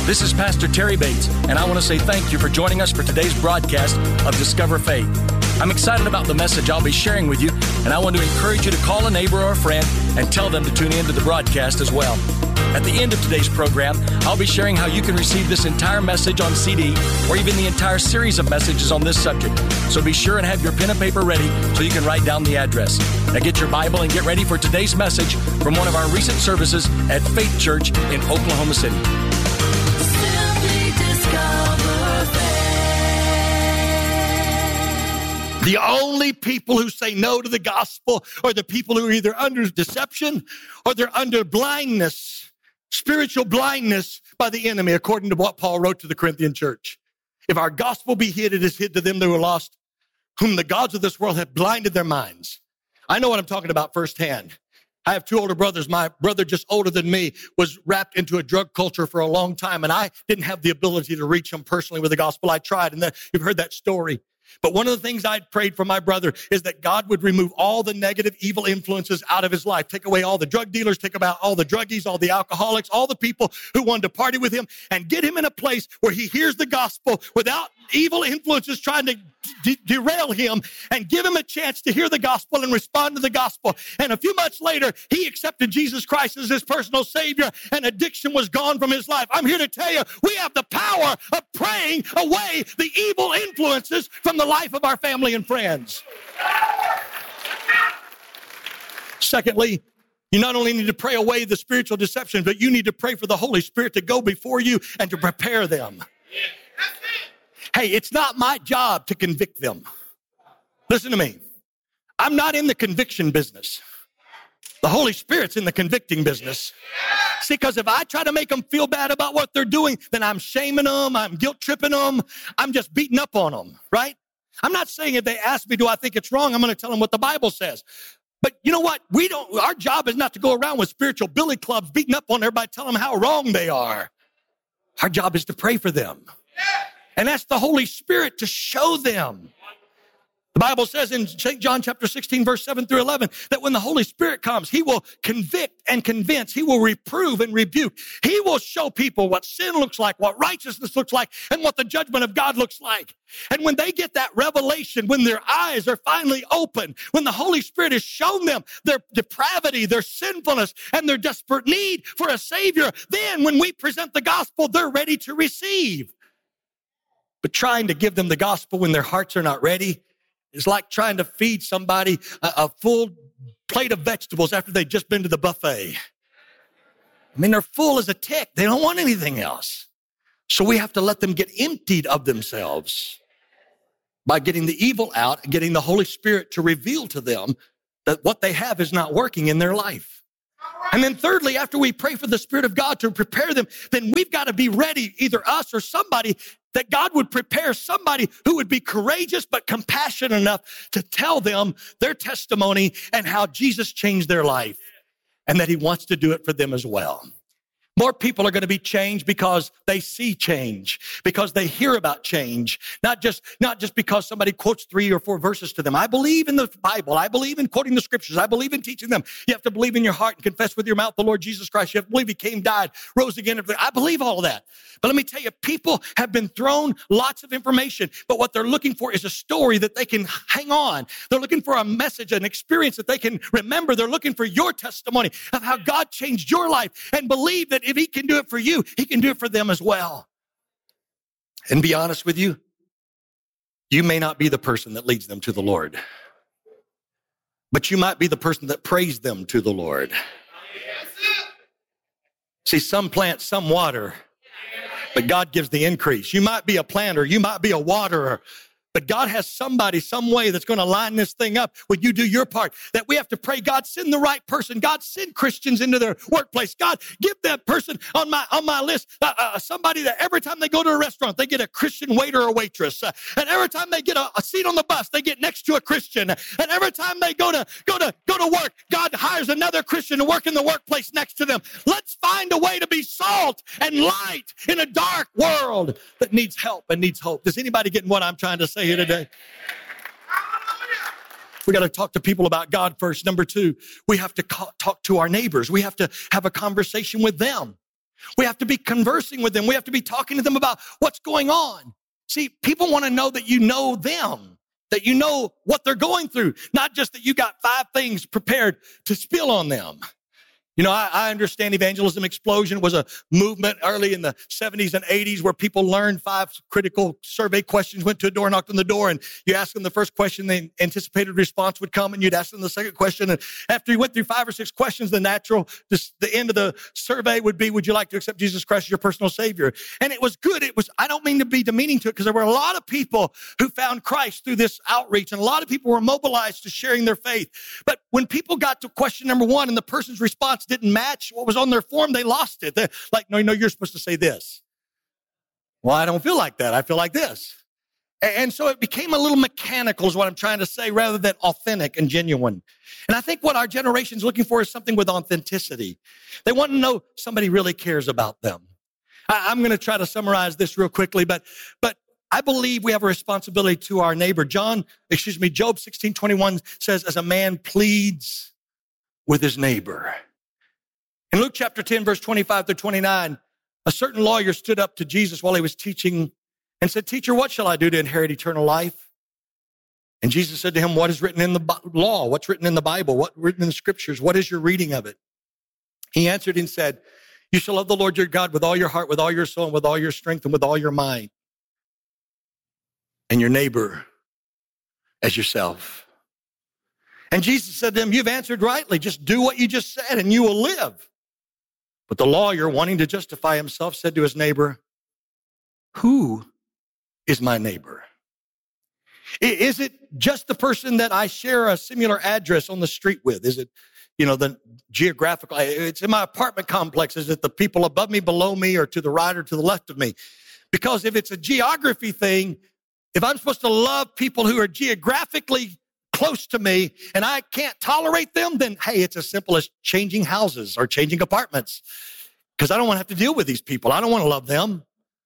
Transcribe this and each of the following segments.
This is Pastor Terry Bates, and I want to say thank you for joining us for today's broadcast of Discover Faith. I'm excited about the message I'll be sharing with you, and I want to encourage you to call a neighbor or a friend and tell them to tune in to the broadcast as well. At the end of today's program, I'll be sharing how you can receive this entire message on CD or even the entire series of messages on this subject. So be sure and have your pen and paper ready so you can write down the address. Now get your Bible and get ready for today's message from one of our recent services at Faith Church in Oklahoma City. The only people who say no to the gospel are the people who are either under deception or they're under blindness, spiritual blindness by the enemy, according to what Paul wrote to the Corinthian church. If our gospel be hid, it is hid to them that were lost, whom the gods of this world have blinded their minds. I know what I'm talking about firsthand. I have two older brothers. My brother, just older than me, was wrapped into a drug culture for a long time, and I didn't have the ability to reach him personally with the gospel. I tried, and you've heard that story. But one of the things I'd prayed for my brother is that God would remove all the negative, evil influences out of his life. Take away all the drug dealers, take out all the druggies, all the alcoholics, all the people who wanted to party with him, and get him in a place where he hears the gospel without evil influences trying to derail him, and give him a chance to hear the gospel and respond to the gospel. And a few months later, he accepted Jesus Christ as his personal Savior, and addiction was gone from his life. I'm here to tell you, we have the power of praying away the evil influences from the life of our family and friends. Secondly, you not only need to pray away the spiritual deception, but you need to pray for the Holy Spirit to go before you and to prepare them. Hey, it's not my job to convict them. Listen to me. I'm not in the conviction business. The Holy Spirit's in the convicting business. See, because if I try to make them feel bad about what they're doing, then I'm shaming them, I'm guilt-tripping them, I'm just beating up on them, right? I'm not saying if they ask me, do I think it's wrong, I'm going to tell them what the Bible says. But you know what? Our job is not to go around with spiritual billy clubs beating up on everybody, telling them how wrong they are. Our job is to pray for them. And ask the Holy Spirit to show them. The Bible says in St. John chapter 16, verse 7 through 11, that when the Holy Spirit comes, he will convict and convince. He will reprove and rebuke. He will show people what sin looks like, what righteousness looks like, and what the judgment of God looks like. And when they get that revelation, when their eyes are finally open, when the Holy Spirit has shown them their depravity, their sinfulness, and their desperate need for a Savior, then when we present the gospel, they're ready to receive. But trying to give them the gospel when their hearts are not ready is like trying to feed somebody a full plate of vegetables after they've just been to the buffet. I mean, they're full as a tick. They don't want anything else. So we have to let them get emptied of themselves by getting the evil out and getting the Holy Spirit to reveal to them that what they have is not working in their life. And then thirdly, after we pray for the Spirit of God to prepare them, then we've got to be ready, either us or somebody, that God would prepare somebody who would be courageous but compassionate enough to tell them their testimony and how Jesus changed their life, and that he wants to do it for them as well. More people are going to be changed because they see change, because they hear about change, not just because somebody quotes 3 or 4 verses to them. I believe in the Bible. I believe in quoting the scriptures. I believe in teaching them. You have to believe in your heart and confess with your mouth the Lord Jesus Christ. You have to believe he came, died, rose again. I believe all of that. But let me tell you, people have been thrown lots of information, but what they're looking for is a story that they can hang on. They're looking for a message, an experience that they can remember. They're looking for your testimony of how God changed your life, and believe that if he can do it for you, he can do it for them as well. And be honest with you, you may not be the person that leads them to the Lord, but you might be the person that prays them to the Lord. See, some plant, some water, but God gives the increase. You might be a planter, you might be a waterer, but God has somebody, some way that's going to line this thing up when you do your part. That we have to pray, God, send the right person. God, send Christians into their workplace. God, give that person on my list somebody that every time they go to a restaurant, they get a Christian waiter or waitress. And every time they get a seat on the bus, they get next to a Christian. And every time they go to work, God hires another Christian to work in the workplace next to them. Let's find a way to be salt and light in a dark world that needs help and needs hope. Does anybody get what I'm trying to say here today? We got to talk to people about God first. Number 2, we have to talk to our neighbors. We have to have a conversation with them. We have to be conversing with them. We have to be talking to them about what's going on. See, people want to know that you know them, that you know what they're going through, not just that you got 5 things prepared to spill on them. You know, I understand Evangelism Explosion was a movement early in the 70s and 80s where people learned 5 critical survey questions, went to a door, knocked on the door, and you asked them the first question, the anticipated response would come, and you'd ask them the second question. And after you went through 5 or 6 questions, the end of the survey would be, would you like to accept Jesus Christ as your personal Savior? And it was good. I don't mean to be demeaning to it, because there were a lot of people who found Christ through this outreach, and a lot of people were mobilized to sharing their faith. But when people got to question number 1 and the person's response didn't match what was on their form, they lost it. They're like, no, you're supposed to say this. Well, I don't feel like that. I feel like this. And so it became a little mechanical is what I'm trying to say, rather than authentic and genuine. And I think what our generation's looking for is something with authenticity. They want to know somebody really cares about them. I'm going to try to summarize this real quickly, but I believe we have a responsibility to our neighbor. Job 16:21 says, as a man pleads with his neighbor. In Luke chapter 10, verse 25 through 29, a certain lawyer stood up to Jesus while he was teaching and said, teacher, what shall I do to inherit eternal life? And Jesus said to him, what is written in the law? What's written in the Bible? What's written in the scriptures? What is your reading of it? He answered and said, you shall love the Lord your God with all your heart, with all your soul, and with all your strength, and with all your mind, and your neighbor as yourself. And Jesus said to him, you've answered rightly. Just do what you just said and you will live. But the lawyer, wanting to justify himself, said to his neighbor, who is my neighbor? Is it just the person that I share a similar address on the street with? Is it, the geographical, it's in my apartment complex. Is it the people above me, below me, or to the right or to the left of me? Because if it's a geography thing, if I'm supposed to love people who are geographically close to me and I can't tolerate them, then hey, it's as simple as changing houses or changing apartments, because I don't want to have to deal with these people. I don't want to love them.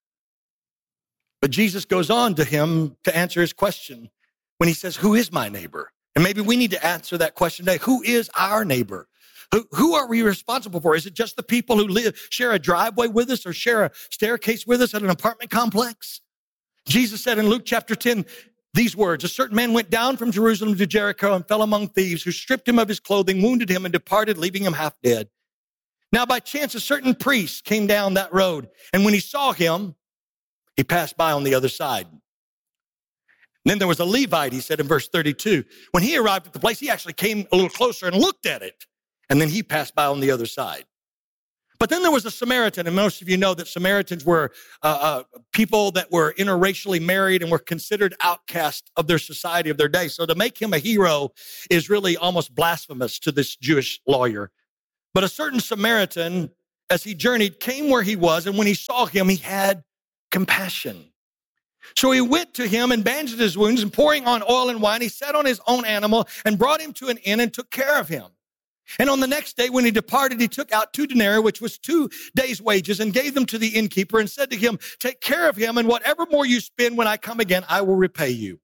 But Jesus goes on to him to answer his question when he says, who is my neighbor? And maybe we need to answer that question today. Who is our neighbor? Who are we responsible for? Is it just the people who share a driveway with us or share a staircase with us at an apartment complex? Jesus said in Luke chapter 10, these words, a certain man went down from Jerusalem to Jericho and fell among thieves who stripped him of his clothing, wounded him, and departed, leaving him half dead. Now, by chance, a certain priest came down that road, and when he saw him, he passed by on the other side. And then there was a Levite, he said in verse 32. When he arrived at the place, he actually came a little closer and looked at it, and then he passed by on the other side. But then there was a Samaritan, and most of you know that Samaritans were people that were interracially married and were considered outcasts of their society of their day. So to make him a hero is really almost blasphemous to this Jewish lawyer. But a certain Samaritan, as he journeyed, came where he was, and when he saw him, he had compassion. So he went to him and bandaged his wounds, and pouring on oil and wine, he sat on his own animal and brought him to an inn and took care of him. And on the next day, when he departed, he took out 2 denarii, which was 2 days' wages, and gave them to the innkeeper and said to him, take care of him, and whatever more you spend when I come again, I will repay you.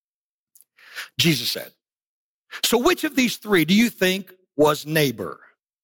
Jesus said, so which of these 3 do you think was neighbor?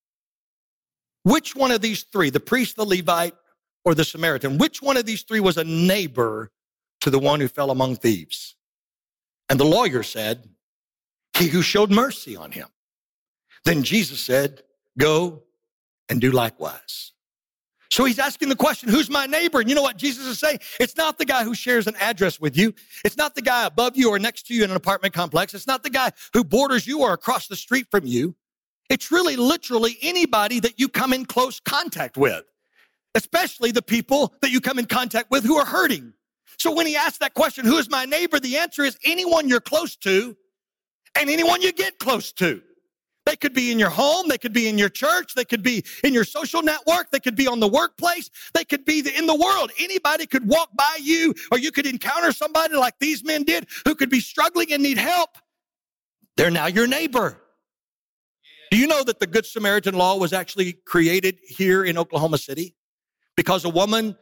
Which one of these 3, the priest, the Levite, or the Samaritan, which one of these 3 was a neighbor to the one who fell among thieves? And the lawyer said, he who showed mercy on him. Then Jesus said, go and do likewise. So he's asking the question, who's my neighbor? And you know what Jesus is saying? It's not the guy who shares an address with you. It's not the guy above you or next to you in an apartment complex. It's not the guy who borders you or across the street from you. It's really literally anybody that you come in close contact with, especially the people that you come in contact with who are hurting. So when he asks that question, who is my neighbor? The answer is anyone you're close to and anyone you get close to. They could be in your home. They could be in your church. They could be in your social network. They could be on the workplace. They could be in the world. Anybody could walk by you, or you could encounter somebody like these men did who could be struggling and need help. They're now your neighbor. Do you know that the Good Samaritan law was actually created here in Oklahoma City? Because a woman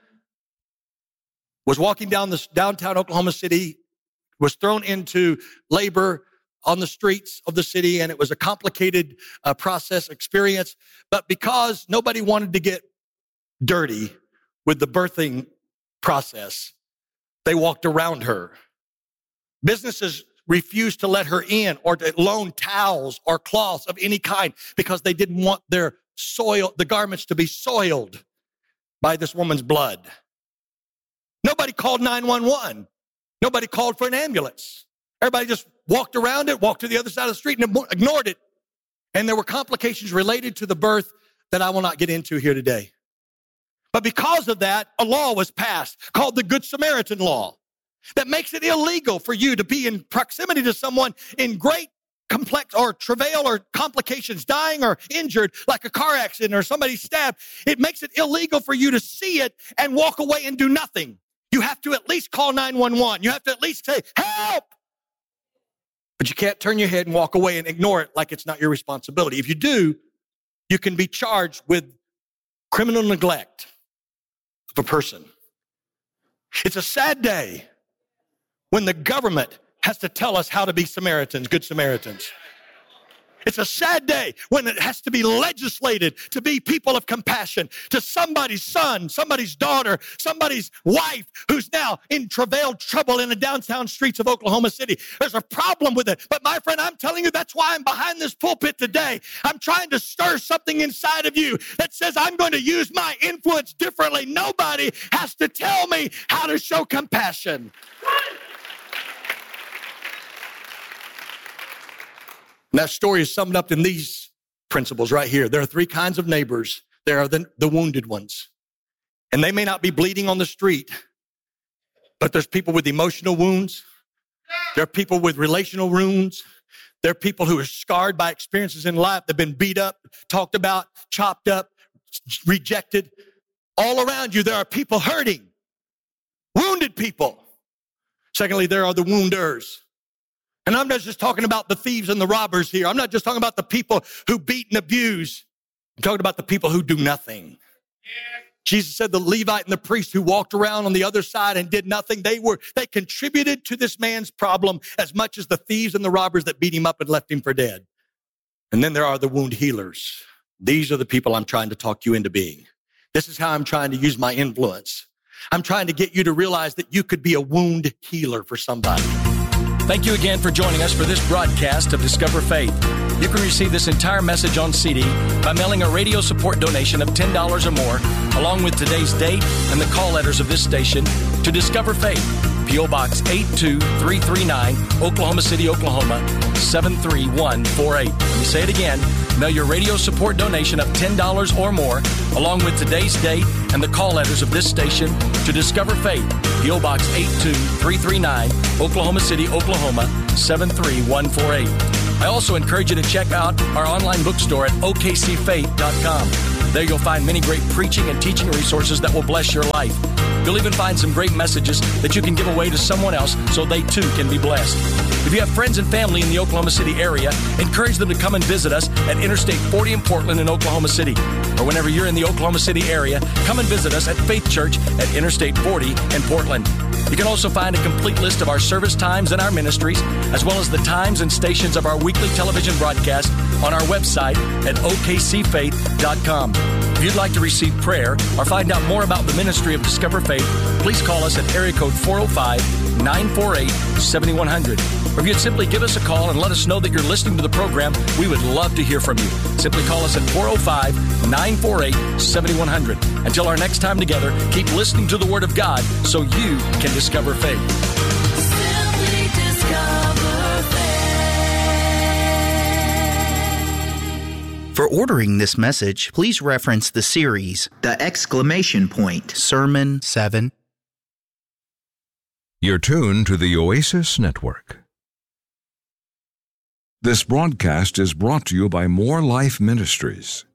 was walking down the downtown Oklahoma City, was thrown into labor on the streets of the city, and it was a complicated experience. But because nobody wanted to get dirty with the birthing process. They walked around her. Businesses refused to let her in or to loan towels or cloths of any kind because they didn't want the garments to be soiled by this woman's blood. Nobody called 911. Nobody called for an ambulance. Everybody just walked around it, walked to the other side of the street and ignored it. And there were complications related to the birth that I will not get into here today. But because of that, a law was passed called the Good Samaritan Law that makes it illegal for you to be in proximity to someone in great complex or travail or complications, dying or injured, like a car accident or somebody stabbed. It makes it illegal for you to see it and walk away and do nothing. You have to at least call 911. You have to at least say, help! But you can't turn your head and walk away and ignore it like it's not your responsibility. If you do, you can be charged with criminal neglect of a person. It's a sad day when the government has to tell us how to be Samaritans, good Samaritans. It's a sad day when it has to be legislated to be people of compassion to somebody's son, somebody's daughter, somebody's wife who's now in travailed trouble in the downtown streets of Oklahoma City. There's a problem with it. But my friend, I'm telling you, that's why I'm behind this pulpit today. I'm trying to stir something inside of you that says I'm going to use my influence differently. Nobody has to tell me how to show compassion. And that story is summed up in these principles right here. There are three kinds of neighbors. There are the wounded ones. And they may not be bleeding on the street, but there's people with emotional wounds. There are people with relational wounds. There are people who are scarred by experiences in life. They've been beat up, talked about, chopped up, rejected. All around you, there are people hurting, wounded people. Secondly, there are the wounders. And I'm not just talking about the thieves and the robbers here. I'm not just talking about the people who beat and abuse. I'm talking about the people who do nothing. Jesus said the Levite and the priest who walked around on the other side and did nothing, they contributed to this man's problem as much as the thieves and the robbers that beat him up and left him for dead. And then there are the wound healers. These are the people I'm trying to talk you into being. This is how I'm trying to use my influence. I'm trying to get you to realize that you could be a wound healer for somebody. Thank you again for joining us for this broadcast of Discover Faith. You can receive this entire message on CD by mailing a radio support donation of $10 or more, along with today's date and the call letters of this station to Discover Faith, P.O. Box 82339, Oklahoma City, Oklahoma, 73148. Let me say it again. Mail your radio support donation of $10 or more, along with today's date and the call letters of this station to Discover Faith, P.O. Box 82339, Oklahoma City, Oklahoma, 73148. I also encourage you to check out our online bookstore at okcfaith.com. There you'll find many great preaching and teaching resources that will bless your life. You'll even find some great messages that you can give away to someone else so they too can be blessed. If you have friends and family in the Oklahoma City area, encourage them to come and visit us at Interstate 40 in Portland in Oklahoma City. Or whenever you're in the Oklahoma City area, come and visit us at Faith Church at Interstate 40 in Portland. You can also find a complete list of our service times and our ministries, as well as the times and stations of our weekly television broadcast on our website at okcfaith.com. If you'd like to receive prayer or find out more about the ministry of Discover Faith, please call us at area code 405-948-7100. Or if you'd simply give us a call and let us know that you're listening to the program, we would love to hear from you. Simply call us at 405-948-7100. Until our next time together, keep listening to the Word of God so you can discover faith. Simply discover faith. For ordering this message, please reference the series, The Exclamation Point. Sermon 7. You're tuned to the Oasis Network. This broadcast is brought to you by More Life Ministries.